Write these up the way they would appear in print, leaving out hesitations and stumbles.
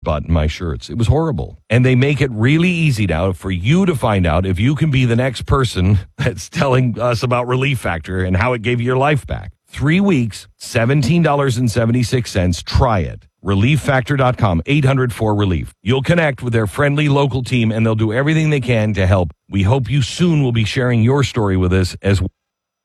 spot in my shirts. It was horrible. And they make it really easy now for you to find out if you can be the next person that's telling us about Relief Factor and how it gave you your life back. 3 weeks, $17.76. Try it. ReliefFactor.com, 800-4RELIEF. You'll connect with their friendly local team, and they'll do everything they can to help. We hope you soon will be sharing your story with us as well.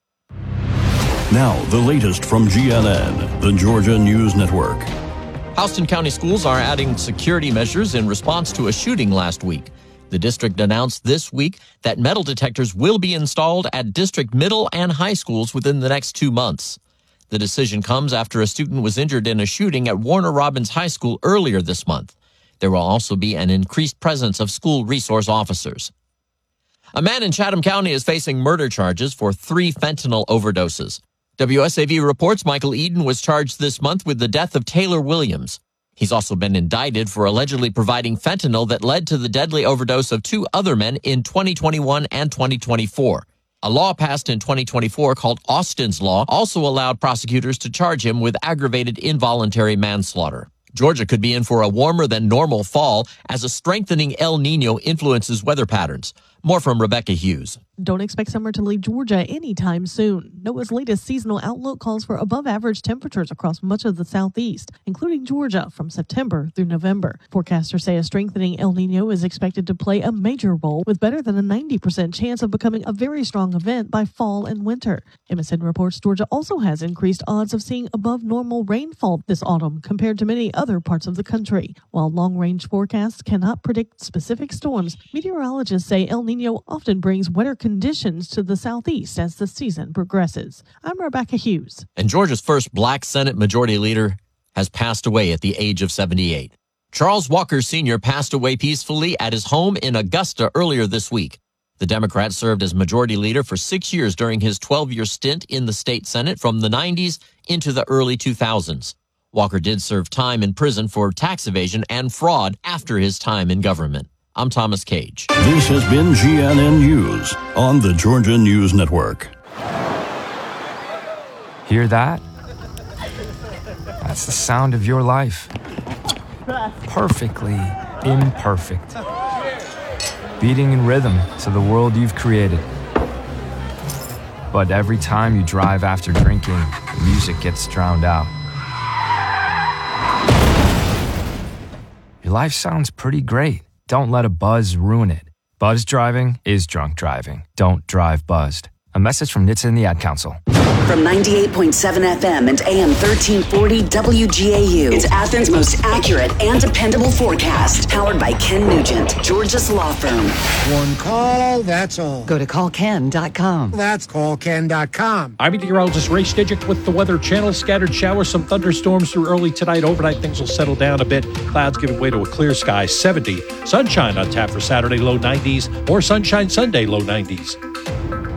Now, the latest from GNN, the Georgia News Network. Houston County schools are adding security measures in response to a shooting last week. The district announced this week that metal detectors will be installed at district middle and high schools within the next 2 months. The decision comes after a student was injured in a shooting at Warner Robins High School earlier this month. There will also be an increased presence of school resource officers. A man in Chatham County is facing murder charges for 3 fentanyl overdoses. WSAV reports Michael Eden was charged this month with the death of Taylor Williams. He's also been indicted for allegedly providing fentanyl that led to the deadly overdose of 2 other men in 2021 and 2024. A law passed in 2024 called Austin's Law also allowed prosecutors to charge him with aggravated involuntary manslaughter. Georgia could be in for a warmer than normal fall as a strengthening El Nino influences weather patterns. More from Rebecca Hughes. Don't expect summer to leave Georgia anytime soon. NOAA's latest seasonal outlook calls for above-average temperatures across much of the southeast, including Georgia, from September through November. Forecasters say a strengthening El Nino is expected to play a major role, with better than a 90% chance of becoming a very strong event by fall and winter. MSN reports Georgia also has increased odds of seeing above-normal rainfall this autumn compared to many other parts of the country. While long-range forecasts cannot predict specific storms, meteorologists say El Nino often brings wetter conditions to the southeast as the season progresses. I'm Rebecca Hughes. And Georgia's first black Senate Majority Leader has passed away at the age of 78. Charles Walker Sr. passed away peacefully at his home in Augusta earlier this week. The Democrat served as Majority Leader for 6 years during his 12-year stint in the state Senate from the 90s into the early 2000s. Walker did serve time in prison for tax evasion and fraud after his time in government. I'm Thomas Cage. This has been GNN News on the Georgia News Network. Hear that? That's the sound of your life. Perfectly imperfect. Beating in rhythm to the world you've created. But every time you drive after drinking, the music gets drowned out. Your life sounds pretty great. Don't let a buzz ruin it. Buzz driving is drunk driving. Don't drive buzzed. A message from NHTSA and the Ad Council. From 98.7 FM and AM 1340 WGAU, it's Athens' most accurate and dependable forecast. Powered by Ken Nugent, Georgia's law firm. One call, that's all. Go to callken.com. That's callken.com. I'm meteorologist Ray Stidgick with the Weather Channel. Scattered showers, some thunderstorms through early tonight. Overnight, things will settle down a bit. Clouds giving way to a clear sky, 70. Sunshine on tap for Saturday, low 90s. More sunshine Sunday, low 90s.